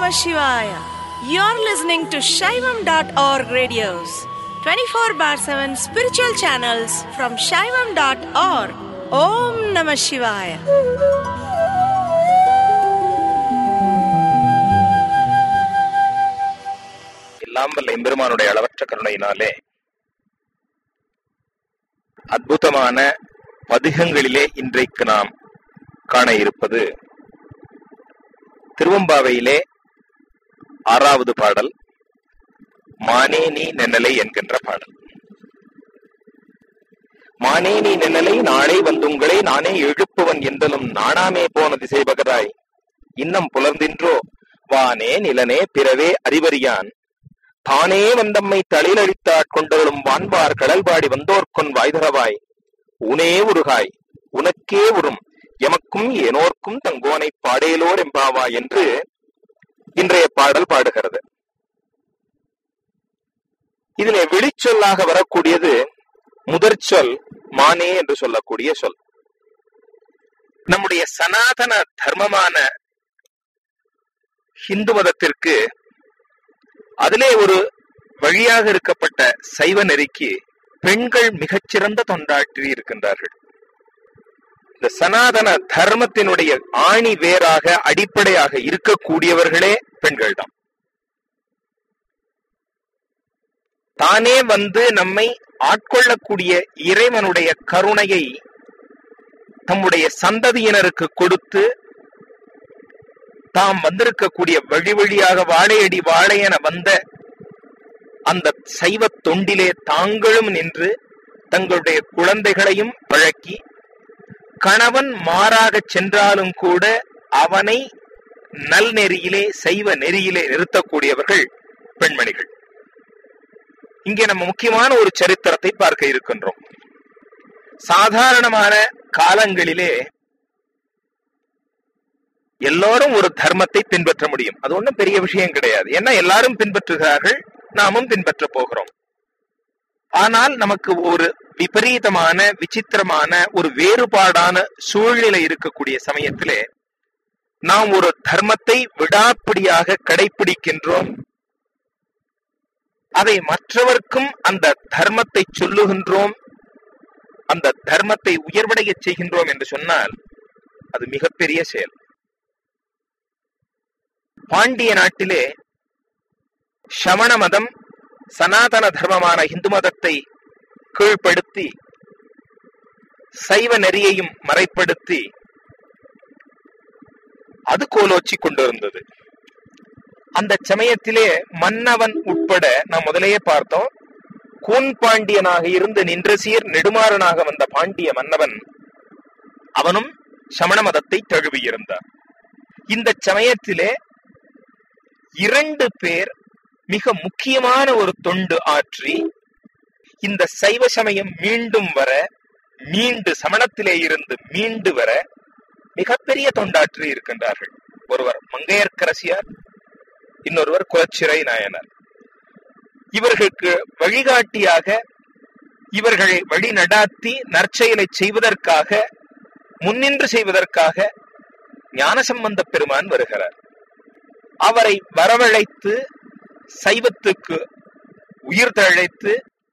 Namah Shivaya. You're listening to Shaivam.org radios, 24/7 spiritual channels from Shaivam.org. Om Namah Shivaya. எல்லாம் வல்ல எம்பெருமானுடைய அளவற்ற கருணையினாலே அற்புதமான பதிகங்களிலே இன்றைக்கு நாம் காண இருப்பது திருவம்பாவையிலே 6வது பாடல், மானே நீ நென்னலை என்கின்ற பாடல். மானே நீ நென்னலை நாளை வந்துங்களே நானே எழுப்புவன் என்றலும் நாணாமே போன திசை பகதாய் இன்னம் புலர்ந்தின்றோ வானே நிலனே பிறவே அறிவறியான் தானே வந்தம்மை தலையிலழித்தாற் கொண்டவளும் வான்பார் கடல்பாடி வந்தோர்கொன் வாய்தரவாய் உனே உருகாய் உனக்கே உறும் எமக்கும் ஏனோர்க்கும் தங்கோனை பாடேலோர் எம்பாவா என்று இன்றைய பாடல் பாடுகிறது. இதிலே வெளிச்சொல்லாக வரக்கூடியது முதற் சொல் மானே என்று சொல்லக்கூடிய சொல். நம்முடைய சனாதன தர்மமான இந்து மதத்திற்கு அதிலே ஒரு வழியாக இருக்கப்பட்ட சைவ நெறிக்கு பெண்கள் மிகச்சிறந்த தொண்டாற்றி இருக்கின்றார்கள். இந்த சனாதன தர்மத்தினுடைய ஆணி வேராக அடிப்படையாக இருக்கக்கூடியவர்களே பெண்கள் தான். தானே வந்து நம்மை ஆட்கொள்ளக்கூடிய இறைவனுடைய கருணையை தம்முடைய சந்ததியினருக்கு கொடுத்து தாம் வந்திருக்கக்கூடிய வழி வழியாக வாழையடி வாழையென வந்த அந்த சைவ தொண்டிலே தாங்களும் நின்று தங்களுடைய குழந்தைகளையும் பழக்கி கணவன் மாறாக சென்றாலும் கூட அவனை நல் நெறியிலே சைவ நெறியிலே நிறுத்தக்கூடியவர்கள் பெண்மணிகள். இங்கே நம்ம முக்கியமான ஒரு சரித்திரத்தை பார்க்க இருக்கின்றோம். சாதாரணமான காலங்களிலே எல்லாரும் ஒரு தர்மத்தை பின்பற்ற முடியும், அது ஒன்றும் பெரிய விஷயம் கிடையாது. ஏன்னா எல்லாரும் பின்பற்றுகிறார்கள், நாமும் பின்பற்ற போகிறோம். ஆனால் நமக்கு ஒரு விபரீதமான விசித்திரமான ஒரு வேறுபாடான சூழ்நிலை இருக்கக்கூடிய சமயத்திலே நாம் ஒரு தர்மத்தை விடாப்பிடியாக கடைபிடிக்கின்றோம், அதை மற்றவர்க்கும் அந்த தர்மத்தை சொல்லுகின்றோம், அந்த தர்மத்தை உயர்வடைய செய்கின்றோம் என்று சொன்னால் அது மிகப்பெரிய செயல். பாண்டிய நாட்டிலே சமண மதம் சனாதன தர்மமான இந்து மதத்தை கீழ்ப்படுத்தி சைவ நெறியையும் மறைப்படுத்தி அது கோலோச்சி கொண்டிருந்தது. அந்த சமயத்திலே மன்னவன் உட்பட நாம் முதலேயே பார்த்தோம், கூன் பாண்டியனாக இருந்து நின்ற சீர் நெடுமாறனாக வந்த பாண்டிய மன்னவன் அவனும் சமண மதத்தை தழுவியிருந்தார். இந்த சமயத்திலே 2 பேர் மிக முக்கியமான ஒரு தொண்டு ஆற்றி இந்த சைவ சமயம் மீண்டும் வர, மீண்டு சமணத்திலே இருந்து மீண்டு வர மிகப்பெரிய தொண்டாற்றி இருக்கின்றார்கள். ஒருவர் மங்கையர்க்கரசியார், இன்னொருவர் குலச்சிறை நாயனார். இவர்களுக்கு வழிகாட்டியாக இவர்களை வழி நடாத்தி நற்செயலை செய்வதற்காக முன்னின்று செய்வதற்காக ஞானசம்பந்த பெருமான் வருகிறார். அவரை வரவழைத்து சைவத்துக்கு உயிர் தழைத்து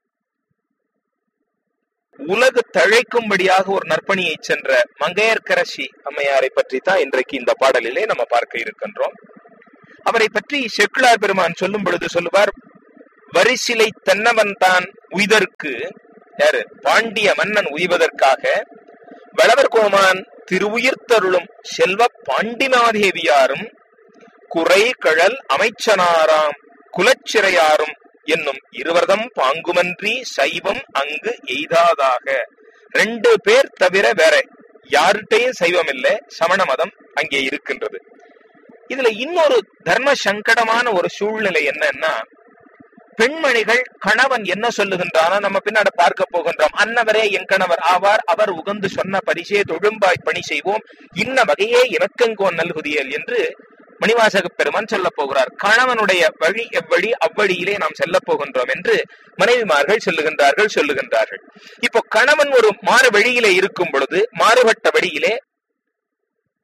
உலகு தழைக்கும்படியாக ஒரு நற்பணியை சென்ற மங்கையர்க்கரசி அம்மையாரை பற்றி தான் இன்றைக்கு இந்த பாடலிலே நம்ம பார்க்க இருக்கின்றோம். அவரை பற்றி செக்குளார் பெருமான் சொல்லும் பொழுது சொல்லுவார், வரிசிலை தென்னவன் தான் உய்தற்கு, யாரு? பாண்டிய மன்னன் உய்வதற்காக வளவர் கோமான் திருவுயிர்த்தருளும் செல்வ பாண்டிமாதேவியாரும் குறை கழல் அமைச்சனாராம் குலச்சிறையாரும் என்னும் இருவர்தம் பாங்குமன்றி சைவம் அங்கு எய்தாதாக. 2 பேர் தவிர வேற யார்கிட்டையும் சைவம் இல்லை, சமண மதம் அங்கே இருக்கின்றது. இதுல இன்னொரு தர்ம சங்கடமான ஒரு சூழ்நிலை என்னன்னா, பெண்மணிகள் கணவன் என்ன சொல்லுகின்றானோ நம்ம பின்னாடி பார்க்க போகின்றோம். அன்னவரே என் கணவர் ஆவார், அவர் உகந்து சொன்ன பரிசே தொழும்பாய் பணி செய்வோம், இன்ன வகையே இனக்கங்கோன் நல்குதியல் என்று மணிவாசக பெருமான் சொல்ல போகிறார். கணவனுடைய வழி எவ்வழி அவ்வழியிலே நாம் செல்ல போகின்றோம் என்று மனைவிமார்கள் சொல்லுகின்றார்கள். இப்போ கணவன் ஒரு மாறு வழியிலே இருக்கும் பொழுது, மாறுபட்ட வழியிலே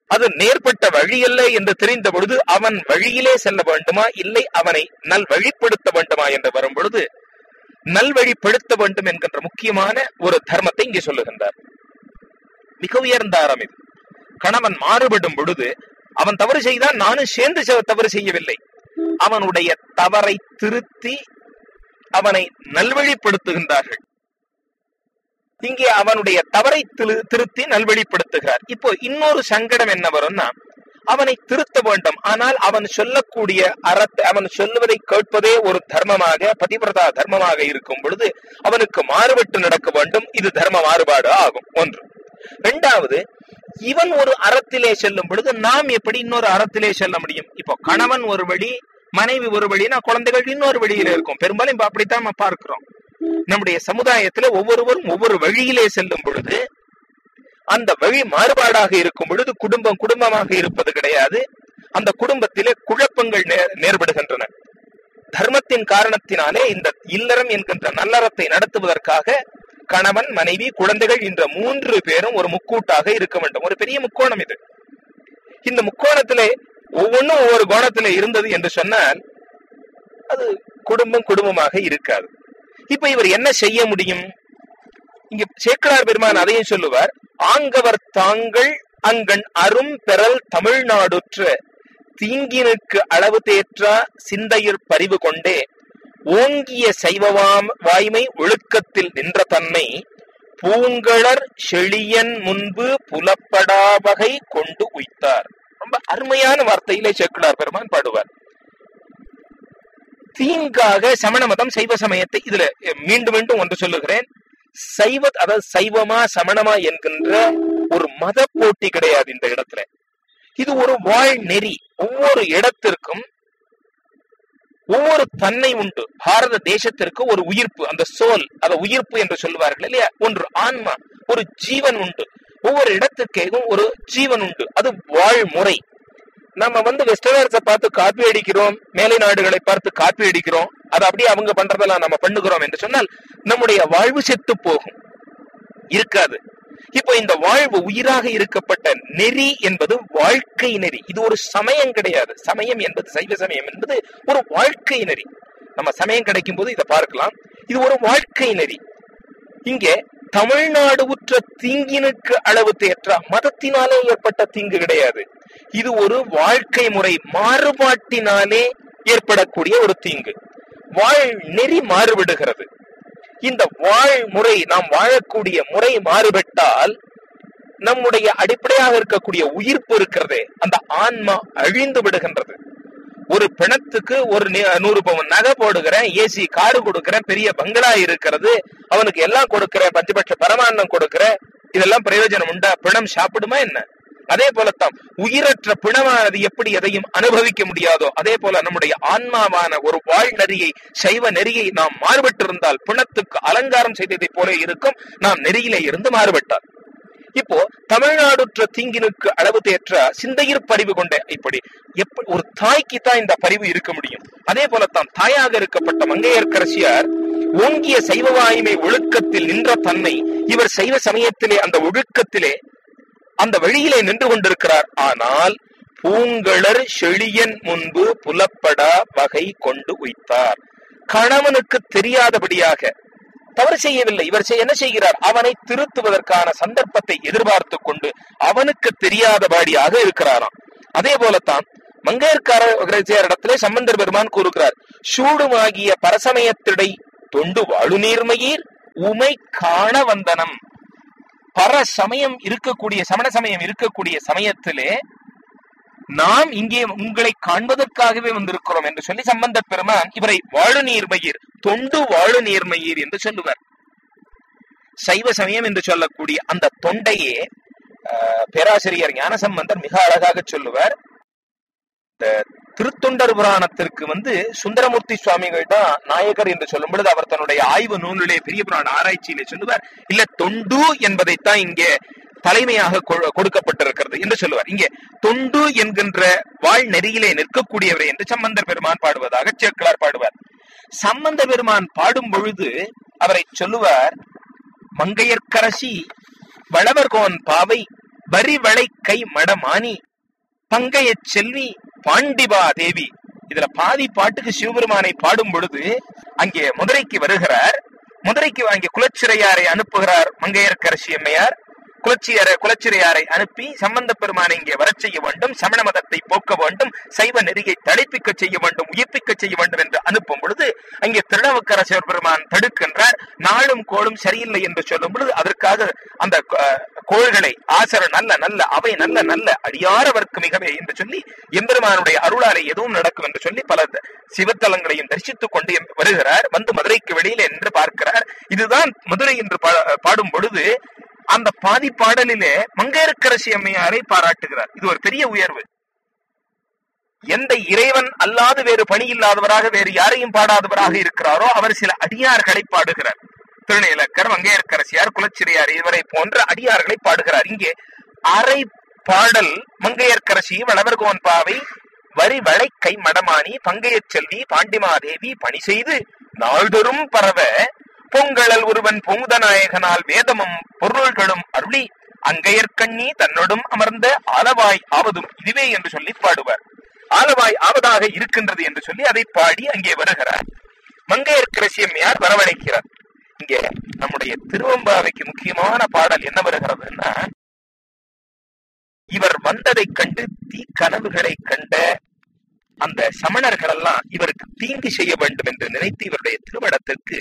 அது நேர்பட்ட வழியல்ல என்று தெரிந்த பொழுது அவன் வழியிலே செல்ல வேண்டுமா, இல்லை அவனை நல்வழிப்படுத்த வேண்டுமா என்று வரும் பொழுது நல்வழிப்படுத்த வேண்டும் என்கின்ற முக்கியமான ஒரு தர்மத்தை இங்கே சொல்லுகின்றார். மிக உயர்ந்த அறம் இது. கணவன் மாறுபடும் பொழுது அவன் தவறு செய்தான், நானும் சேர்ந்து தவறு செய்யவில்லை, அவனுடைய தவறை திருத்தி அவனை நல்வழிப்படுத்துகின்றார்கள். இங்கே அவனுடைய தவறை திருத்தி நல்வழிப்படுத்துகிறார். இப்போ இன்னொரு சங்கடம் என்ன வரும்னா, அவனை திருத்த வேண்டும், ஆனால் அவன் சொல்லக்கூடிய அறத்தை, அவன் சொல்லுவதை கேட்பதே ஒரு தர்மமாக, பதிவிரதா தர்மமாக இருக்கும் பொழுது அவனுக்கு மாறுபட்டு நடக்க வேண்டும். இது தர்ம மாறுபாடு ஆகும். ஒன்று. இரண்டாவது, இவன் ஒரு அறத்திலே செல்லும் பொழுது நாம் எப்படி இன்னொரு அறத்திலே செல்ல முடியும்? இப்போ கணவன் ஒரு வழி, மனைவி ஒரு வழினா குழந்தைகள் இன்னொரு வழியில இருக்கும். பெரும்பாலும் இப்ப அப்படித்தான் நம்ம பார்க்கிறோம். நம்முடைய சமுதாயத்துல ஒவ்வொருவரும் ஒவ்வொரு வழியிலே செல்லும் பொழுது அந்த வழி மாறுபாடாக இருக்கும் பொழுது குடும்பம் குடும்பமாக இருப்பது கிடையாது. அந்த குடும்பத்திலே குழப்பங்கள் நேர்படுகின்றன. தர்மத்தின் காரணத்தினாலே இந்த இல்லறம் என்கின்ற நல்லறத்தை நடத்துவதற்காக கணவன், மனைவி, குழந்தைகள் என்ற 3 பேரும் ஒரு முக்கூட்டாக இருக்க வேண்டும். ஒரு பெரிய முக்கோணம் இது. இந்த முக்கோணத்திலே ஒவ்வொன்றும் ஒவ்வொரு கோணத்திலே இருந்தது என்று சொன்னால் அது குடும்பமாக இருக்காது. இப்ப இவர் என்ன செய்ய முடியும்? இங்க சேக்கிழார் பெருமான் அதையும் சொல்லுவார். ஆங்கவர் தாங்கள் அங்கண் அரும் பெறல் தமிழ்நாடுற்ற தீங்கினுக்கு அளவு தேற்றா சிந்தையிற் பரிவு கொண்டே ஓங்கிய சைவவாம் வாய்மை ஒழுக்கத்தில் நின்ற தன்மை பூங்கழற் செழியன் முன்பு புலப்படாவகை கொண்டு உய்த்தார். ரொம்ப அருமையான வார்த்தையிலே சேக்கிழார் பெருமான் பாடுவார். தீங்காக சமண மதம் சைவ சமயத்தை, இதுல மீண்டும் மீண்டும் ஒன்று சொல்லுகிறேன், அதாவது சைவமா சமணமா என்கின்ற ஒரு மத போட்டி கிடையாது இந்த இடத்துல. இது ஒரு வாழ் நெறி. ஒவ்வொரு இடத்திற்கும் ஒவ்வொரு தன்மை உண்டு. பாரத தேசத்திற்கு ஒரு உயிர்ப்பு, அந்த சோல், அத உயிர்ப்பு என்று சொல்லுவார்கள் இல்லையா, ஒன்று ஆன்மா, ஒரு ஜீவன் உண்டு. ஒவ்வொரு இடத்துக்கும் ஒரு ஜீவன் உண்டு. அது வாழ்முறை. நம்ம வெஸ்டர்னர்ஸை பார்த்து காப்பி அடிக்கிறோம், மேலை நாடுகளை பார்த்து காப்பி அடிக்கிறோம், அது அப்படியே அவங்க பண்றதெல்லாம் நம்ம பண்ணுகிறோம் என்று சொன்னால் நம்முடைய வாழ்வு செத்து போகும், இருக்காது. இப்போ இந்த வாழ்வு உயிராக இருக்கப்பட்ட நெறி என்பது வாழ்க்கை நெறி. இது ஒரு சமயம் கிடையாது. சமயம் என்பது, சைவ சமயம் என்பது ஒரு வாழ்க்கை நெறி. நம்ம சமயம் கிடைக்கும் போது இதை பார்க்கலாம். இது ஒரு வாழ்க்கை நெறி. இங்கே தமிழ்நாடு உற்ற தீங்கினுக்கு அளவு தேற்றா, மதத்தினாலே ஏற்பட்ட தீங்கு கிடையாது. இது ஒரு வாழ்க்கை முறை மாறுபாட்டினாலே ஏற்படக்கூடிய ஒரு தீங்கு. வாழ் நெறி மாறுபடுகிறது. இந்த வாழ்முறை, நாம் வாழக்கூடிய முறை மாறுபட்டால் நம்முடைய அடிப்படையாக இருக்கக்கூடிய உயிர்ப்பு இருக்கிறதே, அந்த ஆன்மா அழிந்து விடுகின்றது. ஒரு பிணத்துக்கு ஒரு 100 பவுன் நகை போடுகிறேன், ஏசி காரு கொடுக்கிறேன், பெரிய பங்களா இருக்கிறது, அவனுக்கு எல்லாம் கொடுக்கிறேன், பஞ்சபட்ச பரமான்னம் கொடுக்கிறேன், இதெல்லாம் பிரயோஜனம் உண்டா? பிணம் சாப்பிடுமா என்ன? அதே போலத்தான் உயிரற்ற பிணமானது எப்படி எதையும் அனுபவிக்க முடியாதோ அதே போல நம்முடைய ஆன்மாவான ஒரு வாழ் நெறியை, சைவ நெறியை நாம் மாறுபட்டிருந்தால் பிணத்துக்கு அலங்காரம் செய்ததை போல இருக்கும், நாம் நெறியிலே இருந்து மாறுபட்டால். இப்போ தமிழ்நாடுற்ற தீங்கினுக்கு அளவு தேற்ற சிந்தையிற் பரிவு கொண்ட, இப்படி ஒரு தாய்க்கு தான் இந்த பரிவு இருக்க முடியும். அதே போலத்தான் தாயாக இருக்கப்பட்ட மங்கையர்க்கரசியார் ஓங்கிய சைவவாய்மை ஒழுக்கத்தில் நின்ற தன்மை, இவர் சைவ சமயத்திலே அந்த ஒழுக்கத்திலே அந்த வழியிலே நின்று கொண்டிருக்கிறார். ஆனால் பூங்கழற் செழியன் முன்பு புலப்படா வகை கொண்டு உய்த்தார். கணவனுக்கு தெரியாதபடியாக தவறு செய்யவில்லை. இவர் என்ன செய்கிறார்? அவனை திருத்துவதற்கான சந்தர்ப்பத்தை எதிர்பார்த்து கொண்டு அவனுக்கு தெரியாதபடியாக இருக்கிறாராம். அதே போலத்தான் மங்கையர்க்கரசியாரிடத்திலே சம்பந்தர் பெருமான் கூறுகிறார், சூடுமாகிய பரசமயத்திடை தொண்டு வாழு நீர்மையீர் உமை காண வந்தனம். பர சமயம் இருக்கக்கூடிய, சமண சமயம் இருக்கக்கூடிய சமயத்திலே நாம் இங்கே உங்களை காண்பதற்காகவே வந்திருக்கிறோம் என்று சொல்லி சம்பந்த பெருமான் இவரை வாழு நீர்மையீர், தொண்டு வாழு நீர்மையீர் என்று சொல்லுவார். சைவ சமயம் என்று சொல்லக்கூடிய அந்த தொண்டையே பேராசிரியர் ஞானசம்பந்தர் மிக அழகாக சொல்லுவார். திருத்தொண்டர் புராணத்திற்கு சுந்தரமூர்த்தி சுவாமிகள் தான் நாயகர் என்று சொல்லும் பொழுது அவர் தன்னுடைய ஆய்வு நூலிலே பெரிய புராண ஆராய்ச்சியிலே சொல்லுவார், இல்ல தொண்டு என்பதைத்தான் இங்கே தலைமையாக கொடுக்கப்பட்டிருக்கிறது என்று சொல்லுவார். இங்கே தொண்டு என்கின்ற வாழ் நெறியிலே நிற்கக்கூடியவரை என்று சம்பந்தர் பெருமான் பாடுவதாக சேக்கிழார் பாடுவார். சம்பந்த பெருமான் பாடும் பொழுது அவரை சொல்லுவார், மங்கையர்க்கரசி வளவர்கோன் பாவை வரிவளை கை மடமானி பங்கைய செல்வி பாண்டிமா தேவி. இதுல பாதி பாட்டுக்கு சிவபெருமானை பாடும் பொழுது அங்கே மதுரைக்கு வருகிறார். மதுரைக்கு வாங்கி குலச்சிறையாரை அனுப்புகிறார் மங்கையர்க்கரசி அம்மையார். குலச்சிறையாரை அனுப்பி சம்பந்த பெருமானை இங்கே வரச் செய்ய வேண்டும், சமண மதத்தை போக்க வேண்டும், சைவ நெறியை தழைப்பிக்க செய்ய வேண்டும், உயிர்ப்பிக்க செய்ய வேண்டும் என்று அனுப்பும் பொழுது அங்கே திருநாவுக்கரசர் பெருமான் தடுக்கின்றார். நாளும் கோளும் சரியில்லை என்று சொல்லும் பொழுது அதற்காக அந்த கோள்களை ஆசர நல்ல நல்ல அவை நல்ல நல்ல அடியாரவர்க்கு மிகவே என்று சொல்லி எம்பெருமானுடைய அருளாலை எதுவும் நடக்கும் என்று சொல்லி பல சிவத்தலங்களையும் தரிசித்துக் கொண்டு வருகிறார். வந்து மதுரைக்கு வெளியில என்று பார்க்கிறார். இதுதான் மதுரை என்று பாடும் பொழுது அந்த பாதி பாடலிலே மங்கையர்க்கரசி அம்மையாரை பாராட்டுகிறார். இது ஒரு பெரிய உயர்வு. எந்த இறைவன் அல்லாது வேறு பணி இல்லாதவராக வேறு யாரையும் பாடாதவராக இருக்கிறாரோ அவர் சில அடியார்களை பாடுகிறார். திருநீலக்கர், மங்கையர்க்கரசியார், குலச்சிறையார் இவரை போன்ற அடியார்களை பாடுகிறார். இங்கே அரை பாடல் மங்கையர்க்கரசி வளவர்கோன் பாவை வரி வளை கை மடமானி பங்கைய செல்வி பாண்டிமாதேவி பணி செய்து நாள்தொறும் பரவ பொங்கழல் ஒருவன் பொங்குதநாயகனால் வேதமும் பொருள்களும் அருளி அங்கையர்கண்ணி தன்னோடும் அமர்ந்த ஆலவாய் ஆவதும் இதுவே என்று சொல்லி பாடுவார். ஆலவாய் ஆவதாக இருக்கின்றது என்று சொல்லி அதை பாடி அங்கே வருகிறார். மங்கையர்க்கரசி அம்மையார் வரவழைக்கிறார். இங்கே நம்முடைய திருவம்பாவைக்கு முக்கியமான பாடல் என்ன வருகிறதுன்னா, இவர் வந்ததை கண்டு தீ கனவுகளை கண்ட அந்த சமணர்கள் எல்லாம் இவருக்கு தீங்கு செய்ய வேண்டும் என்று நினைத்து இவருடைய திருமணத்திற்கு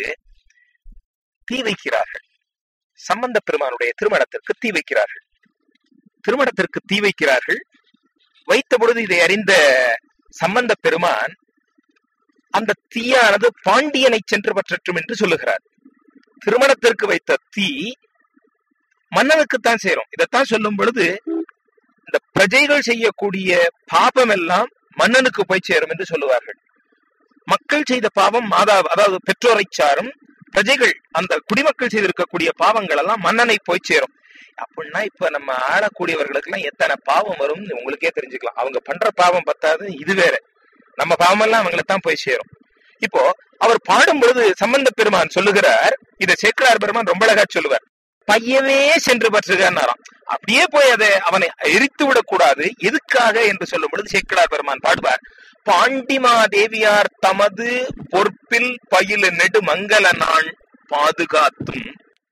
தீ வைக்கிறார்கள். சம்பந்த பெருமானுடைய திருமணத்திற்கு தீ வைக்கிறார்கள். திருமணத்திற்கு தீ வைக்கிறார்கள். வைத்த பொழுது இதை அறிந்த சம்பந்த பெருமான் அந்த தீயானது பாண்டியனை சென்று பற்றட்டும் என்று சொல்லுகிறார். திருமணத்திற்கு வைத்த தீ மன்னனுக்குத்தான் சேரும். இதைத்தான் சொல்லும் பொழுது இந்த பிரஜைகள் செய்யக்கூடிய பாபம் எல்லாம் மன்னனுக்கு போய் சேரும் என்று சொல்லுவார்கள். மக்கள் செய்த பாவம் அதாவது பெற்றோரை சாரும், பிரஜைகள் அந்த குடிமக்கள் செய்திருக்கக்கூடிய பாவங்கள் எல்லாம் மன்னனை போய் சேரும். அப்படின்னா இப்ப நம்ம ஆளக்கூடியவர்களுக்கு எல்லாம் எத்தனை பாவம் வரும் உங்களுக்கே தெரிஞ்சுக்கலாம். அவங்க பண்ற பாவம் பத்தாது, இது வேற நம்ம பாவம் எல்லாம் அவங்களைத்தான் போய் சேரும். இப்போ அவர் பாடும் பொழுது சம்பந்த பெருமான் சொல்லுகிறார், இதை சேக்கிழார் பெருமான் ரொம்ப அழகா சொல்லுவார். பையவே சென்று பற்றுகிறாராம். அப்படியே போய் அதை அவனை எரித்து விடக்கூடாது. எதுக்காக என்று சொல்லும் பொழுது சேக்கிழார் பெருமான் பாடுவார், பாண்டிமா தேவியார் தமது பொற்பில் பயில நெடு மங்கள நான் பாதுகாத்தும்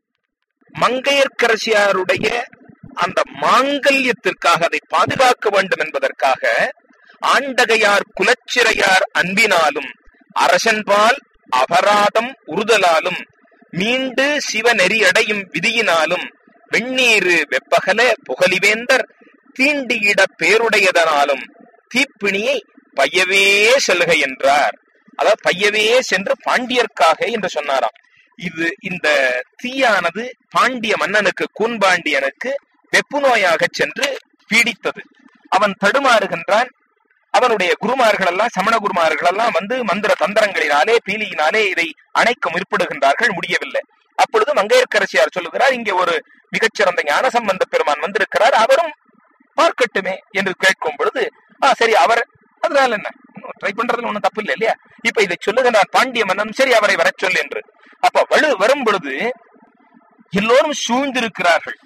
மங்கையர்க்கரசியாருடைய அந்த மாங்கல்யத்திற்காக அதை பாதுகாக்க வேண்டும் என்பதற்காக ஆண்டகையார் குலச்சிறையார் அன்பினாலும் அரசன்பால் அபராதம் உறுதலாலும் மீண்டு சிவ நெறியடையும் விதியினாலும் வெண்ணீரு வெப்பகல புகலிவேந்தர் தீண்டியிட பேருடையதனாலும் தீப்பிணியை பையவே செல்க என்றார். அதாவது பையவே சென்று பாண்டியர்க்காக என்று சொன்னாராம். இந்த தீயானது பாண்டிய மன்னனுக்கு கூன்பாண்டியனுக்கு வெப்பு நோயாக சென்று பீடித்தது. அவன் தடுமாறுகின்றான். அவனுடைய குருமார்கள் எல்லாம் சமண குருமார்கள் எல்லாம் வந்து மந்திர தந்திரங்களினாலே பீலியினாலே இதை அணைக்க முற்படுகின்றார்கள். முடியவில்லை. அப்பொழுது மங்கையர்க்கரசியார் சொல்லுகிறார், இங்கே ஒரு மிகச்சிறந்த ஞான சம்பந்த பெருமான் வந்திருக்கிறார், அவரும் பார்க்கட்டுமே என்று கேட்கும் பொழுது சரி அவர் அதனால என்ன ட்ரை பண்றதுல ஒண்ணும் தப்பு இல்லை இல்லையா. இப்ப இதை சொல்லுகிறார் பாண்டிய மன்னன், சரி அவரை வர சொல் என்று. அப்ப வரும் பொழுது எல்லோரும் சூழ்ந்திருக்கிறார்கள்.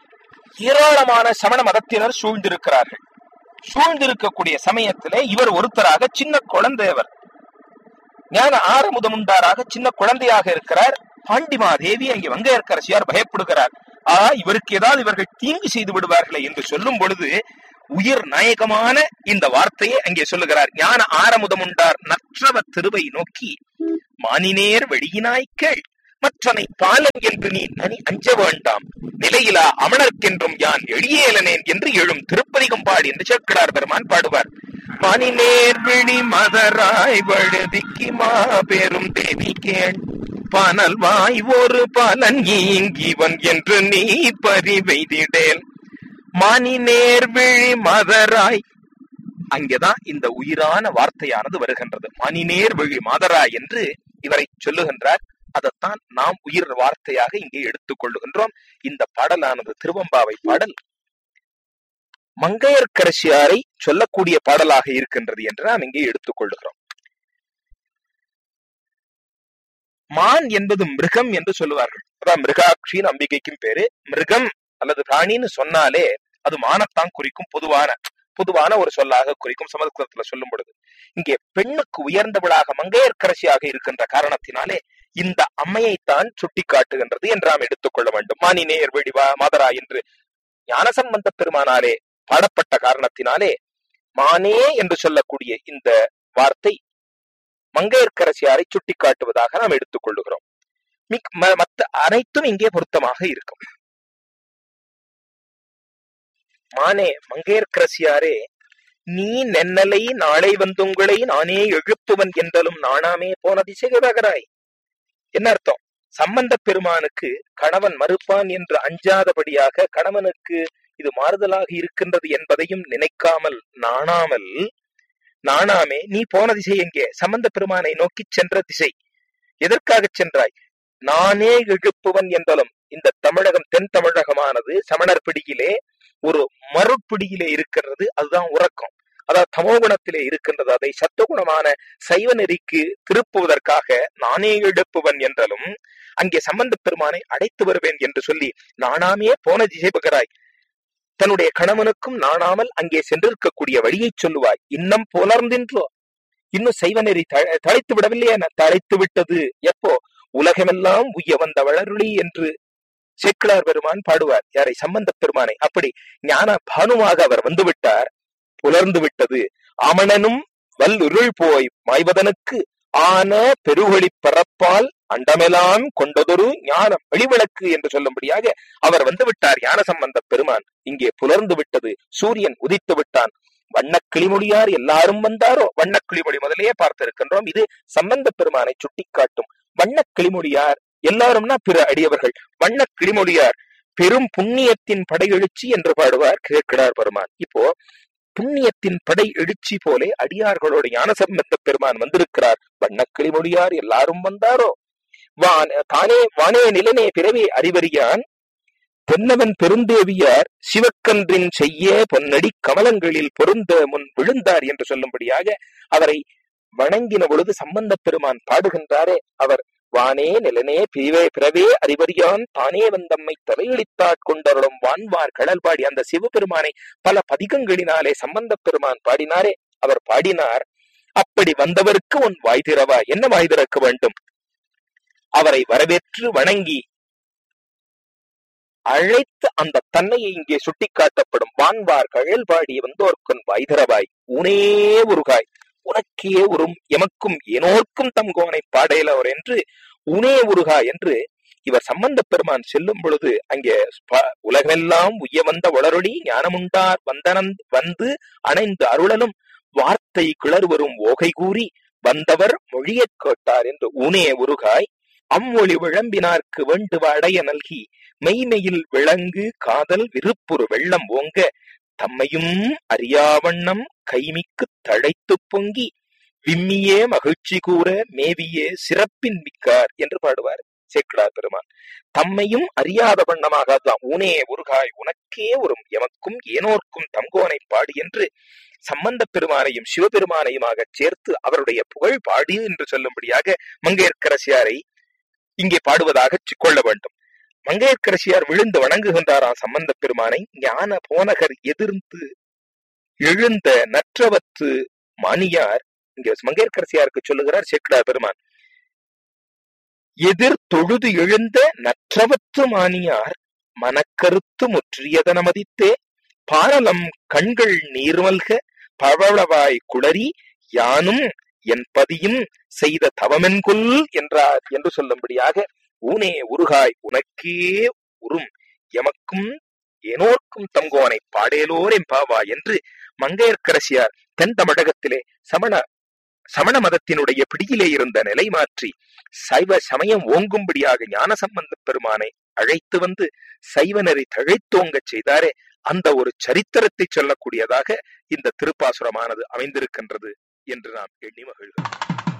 ஏராளமான சமண மதத்தினர் சூழ்ந்திருக்கிறார்கள். சூழ்ந்திருக்கக்கூடிய சமயத்திலே இவர் ஒருத்தராக சின்ன குழந்தையவர், ஞான ஆரமுதமுண்டாராக சின்ன குழந்தையாக இருக்கிறார். பாண்டிமா தேவி அங்கே மங்கையர்க்கரசியார் பயப்படுகிறார். இவருக்கு ஏதாவது இவர்கள் தீங்கு செய்து விடுவார்களே என்று சொல்லும் பொழுது உயிர் நாயகமான இந்த வார்த்தையை அங்கே சொல்லுகிறார். ஞான ஆரமுதமுண்டார் நற்றவ திருவை நோக்கி மானினேர் வெளியினாய்கள் மற்றனை பாலன் என்று நீ நனி அஞ்ச வேண்டாம், நிலையிலா அமணர்க்கென்றும் யான் எளியேலனேன் என்று எழும் திருப்பதிகம் பாடி என்று சேக்கிழார் பெருமான் பாடுவார். மானினேர் விழி மதராய் வழுதிக்கு மாபெரும் தேவி கேள் பனல் வாய் ஒரு பலன் ஈங்கிவன் என்று நீ பறிவைதிடேல். மானினேர் விழி மதராய், அங்கேதான் இந்த உயிரான வார்த்தையானது வருகின்றது. மானினேர் விழி மதராய் என்று இவரை சொல்லுகின்றார். அதைத்தான் நாம் உயிர் வார்த்தையாக இங்கே எடுத்துக் கொள்ளுகின்றோம். இந்த பாடலானது திருவம்பாவை பாடல் மங்கையர்க்கரசியாரை சொல்லக்கூடிய பாடலாக இருக்கின்றது என்று நாம் இங்கே எடுத்துக் கொள்ளுகிறோம். மான் என்பது மிருகம் என்று சொல்லுவார்கள். அதான் மிருகாட்சியின் அம்பிகைக்கும் பேரு. மிருகம் அல்லது பிராணின்னு சொன்னாலே அது மானத்தான் குறிக்கும், பொதுவான ஒரு சொல்லாக குறிக்கும் சமஸ்கிருதத்துல சொல்லும் பொழுது. இங்கே பெண்ணுக்கு உயர்ந்தவளாக மங்கையர்க்கரசியாக இருக்கின்ற காரணத்தினாலே இந்த அம்மையைத்தான் சுட்டி காட்டுகின்றது என்று நாம் எடுத்துக்கொள்ள வேண்டும். மானினேயர் வெடிவா மாதரா என்று ஞானசம்பந்த பெருமானாலே பாடப்பட்ட காரணத்தினாலே மானே என்று சொல்லக்கூடிய இந்த வார்த்தை மங்கையர்க்கரசியாரை சுட்டி காட்டுவதாக நாம் எடுத்துக்கொள்ளுகிறோம். மற்ற அனைத்தும் இங்கே பொருத்தமாக இருக்கும். மானே மங்கையர்க்கரசியாரே, நீ நென்னலை நாளை வந்துங்களை நானே எழுப்புவன் என்றலும் நானாமே போன திசைகராய். என்ன அர்த்தம்? சம்பந்த பெருமானுக்கு கணவன் மறுப்பான் என்று அஞ்சாதபடியாக கணவனுக்கு இது மாறுதலாக இருக்கின்றது என்பதையும் நினைக்காமல் நாணாமே நீ போன திசை எங்கே? சம்பந்த பெருமானை நோக்கி சென்ற திசை. எதற்காக சென்றாய்? நானே எழுப்புவன் என்றலும். இந்த தமிழகம் தென் தமிழகமானது சமணர் பிடியிலே ஒரு மறுப்பிடியிலே இருக்கின்றது. அதுதான் உறக்கம். அதாவது தமோகுணத்திலே இருக்கின்றது. அதை சத்துவகுணமான சைவ நெறிக்கு திருப்புவதற்காக நானே எழுப்புவன் என்றலும் அங்கே சம்பந்த பெருமானை அடைத்து வருவேன் என்று சொல்லி நானாமே போன திசை பகராய். தன்னுடைய கணவனுக்கும் நாணாமல் அங்கே சென்றிருக்கக்கூடிய வழியை சொல்லுவாய். இன்னும் புலர்ந்தின்றோ, இன்னும் சைவ நெறி தழைத்து விடவில்லையே? தழைத்து விட்டது. எப்போ? உலகமெல்லாம் உய்ய வந்த வளருளி என்று சேக்கிழார் பெருமான் பாடுவார். யாரை? சம்பந்த பெருமானை. அப்படி ஞான பானுவாக அவர் வந்து விட்டார். புலர்ந்து விட்டது. அமணனும் வல்லுருள் போய் மாய்வதனுக்கு ஆன பெருவழி பரப்பால் அண்டமெல்லாம் கொண்டதொரு ஞானம் வெளிவிளக்கு என்று சொல்லும்படியாக அவர் வந்து விட்டார். ஞான சம்பந்த பெருமான். இங்கே புலர்ந்து விட்டது. சூரியன் உதித்து விட்டான். வண்ணக்கிளிமொழியார் எல்லாரும் வந்தாரோ. வண்ணக்கிளிமொழி முதலையே பார்த்திருக்கின்றோம். இது சம்பந்த பெருமானை சுட்டிக்காட்டும். வண்ணக்கிளிமொழியார் எல்லாரும்னா பிற அடியவர்கள். வண்ணக்கிளிமொழியார் பெரும் புண்ணியத்தின் படையெழுச்சி என்று பாடுவார் கேட்கிறார் பெருமான். இப்போ புண்ணியத்தின் படை எழுச்சி போலே அடியார்களோடு ஞானசம்பந்த பெருமான் வந்திருக்கிறார். வண்ணக்கிளிமொழியார் எல்லாரும் வந்தாரோ. தானே வானே நிலனே பிறவே அறிவறியான் தென்னவன் பெருந்தேவியார் சிவக்கன்றின் செய்ய பொன்னடி கமலங்களில் பொருந்த முன் விழுந்தார் என்று சொல்லும்படியாக அவரை வணங்கின பொழுது சம்பந்த பெருமான் பாடுகின்றாரே. அவர் வானே நிலனே பிறவே அறிவறியான் தானே வந்தம்மை தலையளித்தாற் கொண்டருளும் வான்வார் கடல் பாடி அந்த சிவபெருமானை பல பதிகங்களினாலே சம்பந்த பெருமான் பாடினாரே. அவர் பாடினார், அப்படி வந்தவருக்கு உன் வாய் திறவா. என்ன வாய் திறக்க வேண்டும்? அவரை வரவேற்று வணங்கி அழைத்து அந்த தன்மையை இங்கே சுட்டிக்காட்டப்படும். வான்வார் கழல் பாடி வந்தோர்க்குன் வாய் திறவாய் உனே உருகாய் உனக்கே உறும் எமக்கும் ஏனோர்க்கும் தம் கோனை பாடையிலவர் என்று உனே உருகா என்று இவர் சம்பந்த பெருமான் செல்லும் பொழுது அங்கே உலகமெல்லாம் உய்ய வந்த வளரொளி ஞானமுண்டார் வந்து அணைந்து அருளலும் வார்த்தை கிளறுவரும் ஓகை கூறி வந்தவர் மொழிய கேட்டார் என்று உனே உருகாய் அம்மொழி விளம்பினார்க்கு வேண்டுவ அடைய நல்கி மெய்மையில் விளங்கு காதல் விருப்புறு வெள்ளம் ஓங்க தம்மையும் அறியாவண்ணம் கைமிக்கு தழைத்து பொங்கி விம்மியே மகிழ்ச்சி கூற மேவியே சிறப்பின் மிக்கார் என்று பாடுவார் சேக்கிழார் பெருமான். தம்மையும் அறியாத வண்ணமாக தான் ஊனே உருகாய் உனக்கே உறும் எமக்கும் ஏனோர்க்கும் தங்கோனை பாடி என்று சம்பந்த பெருமானையும் சிவபெருமானையுமாக சேர்த்து அவருடைய புகழ் பாடி என்று சொல்லும்படியாக மங்கையர்க்கரசியாரை இங்கே பாடுவதாக கொள்ள வேண்டும். மங்கையர்க்கரசியார் விழுந்து வணங்குகின்றாராம் சம்பந்த பெருமானை. ஞான போனகர் எதிர்ந்து எழுந்த நற்றவத்து மானியார் இங்க மங்கையர்க்கரசியாருக்கு சொல்லுகிறார் சேக்கிழார் பெருமான். எதிர் தொழுது எழுந்த நற்றவத்து மானியார் மனக்கருத்து முற்றியதன மதித்தே பாரலம் கண்கள் நீர்மல்க பவளவாய் குளறி யானும் என் பதியும் செய்த தவமென்கொல் என்றார் என்று சொல்லும்படியாக ஊனே உருகாய் உனக்கே உறும் எமக்கும் ஏனோர்க்கும் தங்கோனை பாடேலோர் எம்பாவா என்று மங்கையர்க்கரசியார் தென் தமிழகத்திலே சமண மதத்தினுடைய பிடியிலே இருந்த நிலை மாற்றி சைவ சமயம் ஓங்கும்படியாக ஞானசம்பந்த பெருமானை அழைத்து வந்து சைவனரை தழைத்தோங்கச் செய்தாரே. அந்த ஒரு சரித்திரத்தை சொல்லக்கூடியதாக இந்த திருப்பாசுரமானது அமைந்திருக்கின்றது என்று நாம் எண்ணி மகிழ்கிறோம்.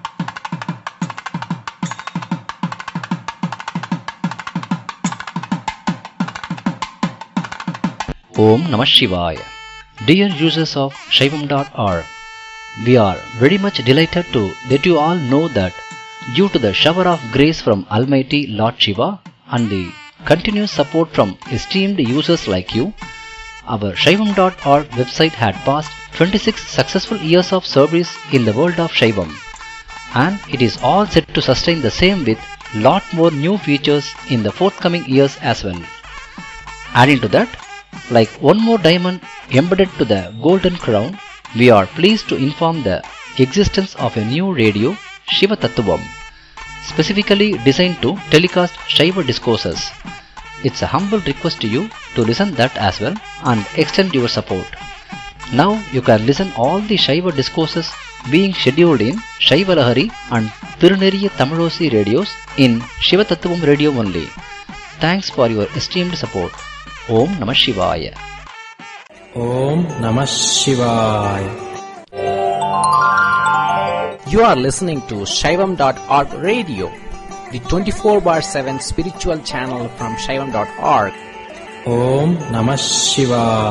Om Namah Shivaya. Dear users of Shaivam.org, we are very much delighted to let you all know that due to the shower of grace from Almighty Lord Shiva and the continuous support from esteemed users like you, our Shaivam.org website had passed 26 successful years of service in the world of Shaivam, and it is all set to sustain the same with lot more new features in the forthcoming years as well. Adding to that, like one more diamond embedded to the golden crown, we are pleased to inform the existence of a new radio, Shiva Tattvam, specifically designed to telecast Shaiva discourses. It's a humble request to you to listen that as well and extend your support. Now you can listen all the Shaiva discourses being scheduled in Shaiva Lahari and Tiruneriya Tamilosi radios in Shiva Tattvam radio only. Thanks for your esteemed support. Om Namah Shivaya. Om Namah Shivaya. You are listening to Shaivam.org radio, the 24/7 spiritual channel from Shaivam.org. Om Namah Shivaya.